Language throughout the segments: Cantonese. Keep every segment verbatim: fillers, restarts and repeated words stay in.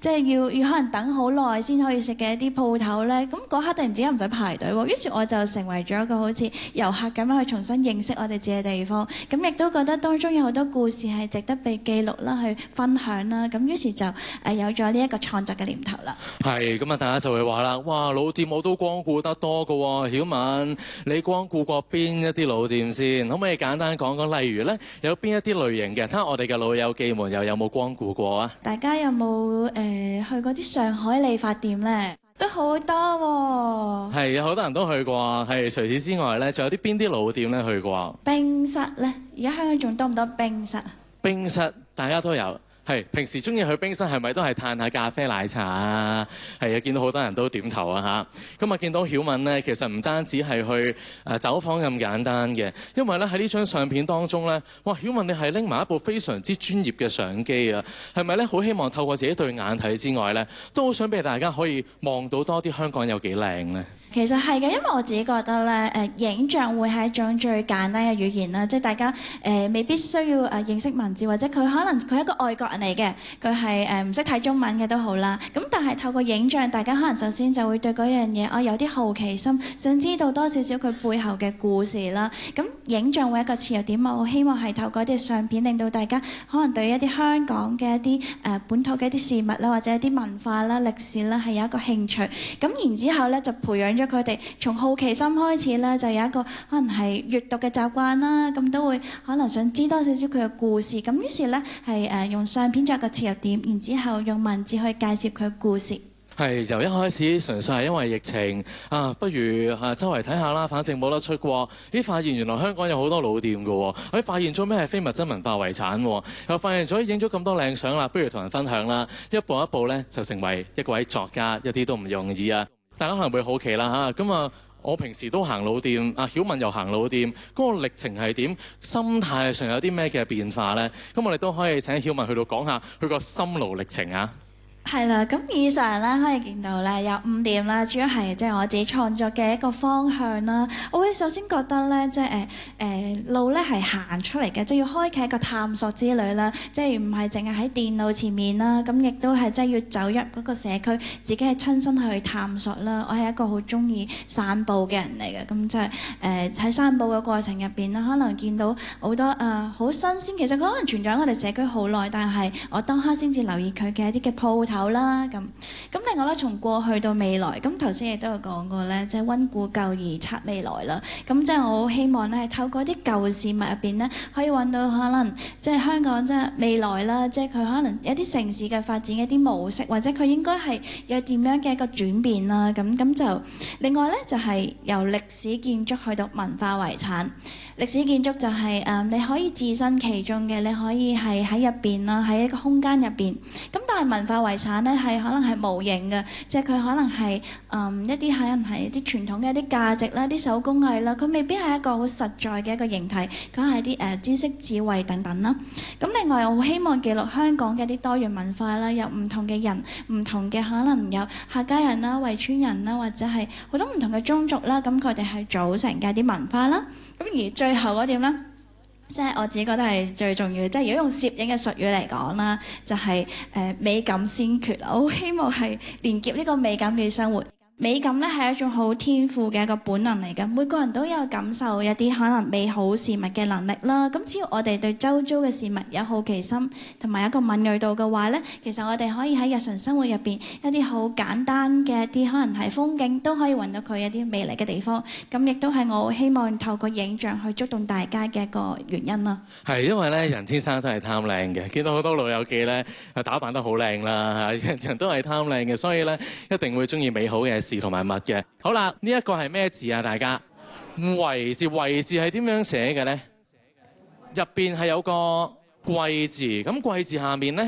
即係要要可能等好耐先可以食嘅一啲鋪頭咧，咁嗰刻突然之間唔使排隊喎，於是我就成為咗一個好似遊客咁樣去重新認識我哋自己嘅地方，咁亦都覺得當中有好多故事係值得被記錄啦，去分享啦，咁於是就誒有咗呢一個創作嘅念頭啦。 係咁啊，大家就會話啦，哇，老店我都光顧得多㗎喎，曉敏，你光顧過邊一啲老店先？可唔可以簡單講講？例如咧，有邊一啲類型嘅？睇下我哋嘅老友記們又有冇光顧過啊？ 大家有冇誒、呃、去過啲上海理髮店咧？都好多喎。 係有好多人都去過。係除此之外咧，仲有啲邊啲老店咧去過？ 冰室咧，而家香港仲多唔多冰室啊？ 冰室大家都有。係平時中意去冰室係咪都係嘆下咖啡奶茶啊？係啊，見到好多人都點頭啊嚇。咁啊，見到曉敏呢，其實唔單止係去誒走訪咁簡單嘅，因為咧喺呢張相片當中咧，哇，曉敏你係拎埋一部非常之專業嘅相機啊，係咪咧好希望透過自己對眼睇之外咧，都好想俾大家可以望到多啲香港有幾靚咧？ 其實係嘅，因為我自己覺得咧，誒影像會係一種最簡單嘅語言啦，即係大家誒、呃、未必需要誒認識文字，或者佢可能佢係一個外國人嚟嘅，佢係誒唔識睇中文嘅都好啦。咁但係透過影像，大家可能首先就會對嗰樣嘢我有啲好奇心，想知道多少少佢背後嘅故事啦。咁影像會一個切入點，我希望係透過一啲相片，令到大家可能對一啲香港嘅一啲誒、呃、本土嘅一啲事物啦，或者一啲文化啦、歷史啦，係有一個興趣。咁然之後咧，就培養咗佢哋從好奇心開始咧，就有一個可能係閱讀嘅習慣啦，咁都會可能想知多少少佢嘅故事，咁於是咧係誒用相片作一個切入點，然之後用文字去介紹佢嘅故事。 係由一開始純粹係因為疫情啊，不如啊周圍睇下啦，反正冇得出國。咦，發現原來香港有好多老店㗎喎，誒發現咗咩係非物質文化遺產喎，又發現咗影咗咁多靚相啦，不如同人分享啦，一步一步咧就成為一位作家，一啲都唔容易啊！大家可能會好奇啦嚇，咁啊我平時都行老店，啊曉敏又行老店，嗰個歷程係點？心態上有啲咩嘅變化咧？咁我哋都可以請曉敏去到講下佢個心路歷程啊！ 係啦，咁以上咧可以見到咧有五點啦，主要係即係我自己創作嘅一個方向啦。我會首先覺得咧，即係誒誒路咧係行出嚟嘅，即係要開啟一個探索之旅啦。即係唔係淨係喺電腦前面啦，咁亦都係即係要走入嗰個社區，自己係親身去探索啦。我係一個好中意散步嘅人嚟嘅，咁即係誒喺散步嘅過程入邊啦，可能見到好多誒好新鮮，其實佢可能存在喺我哋社區好耐，但係我當刻先至留意佢嘅一啲嘅鋪頭啦，咁咁另外咧，從過去到未來，咁頭先亦都有講過咧，即係溫故舊而測未來啦。咁即係我好希望咧，係透過啲舊事物入邊咧，可以揾到可能即係香港即係未來啦，即係佢可能有啲城市嘅發展嘅一啲模式，或者佢應該係有點樣嘅一個轉變啦。咁咁就另外咧，就係由歷史建築去到文化遺產。歷史建築就係誒你可以置身其中嘅，你可以係喺入邊啦，喺一個空間入邊。咁但係文化遺產咧係可能係無形嘅，即係佢可能係誒一啲可能係一啲傳統嘅一啲價值啦、啲手工藝啦，佢未必係一個好實在嘅一個形體，佢係啲誒知識智慧等等啦。咁另外我好希望記錄香港嘅啲多元文化啦，有唔同嘅人、唔同嘅可能有客家人啦、圍村人啦，或者係好多唔同嘅宗族啦，咁佢哋係組成嘅啲文化啦。咁而最後嗰點咧，即係我自己覺得係最重要嘅，即係如果用攝影嘅術語嚟講啦，就係誒美感先決啦。我好希望係連結呢個美感與生活。美感咧係一種好天賦嘅一個本能嚟嘅，每個人都有感受一啲可能美好事物嘅能力啦。咁只要我哋對周遭嘅事物有好奇心同埋一個敏鋭度嘅話咧，其實我哋可以喺日常生活入邊一啲好簡單嘅一啲可能係風景都可以揾到佢一啲美麗嘅地方。咁亦都係我好希望透過影像去觸動大家嘅一個原因啦。 係因為咧，人天生都係貪靚嘅，見到好多老友記咧打扮得好靚啦，人人都係貪靚嘅，所以咧一定會中意美好嘅事同埋物嘅。好啦，呢一個係咩字啊？大家遺字，遺字係點樣寫嘅咧？入邊係有個貴字，咁貴字下面咧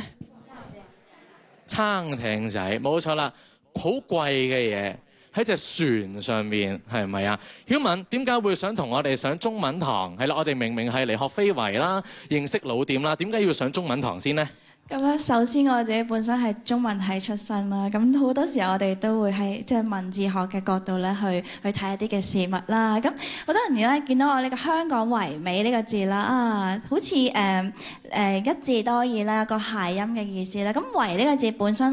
撐艇仔，冇錯啦，好貴嘅嘢喺隻船上面，係咪啊？曉敏點解會想同我哋上中文堂？係啦，我哋明明係嚟學非遺啦，認識老店啦，點解要上中文堂先呢？ 咁咧，首先我自己本身係中文系出身啦，咁好多時候我哋都會喺即係文字學嘅角度咧，去去睇一啲嘅事物啦。咁好多人咧見到我呢個香港唯美呢個字啦，啊，好似誒誒一字多義啦，個諧音嘅意思啦。咁唯呢個字本身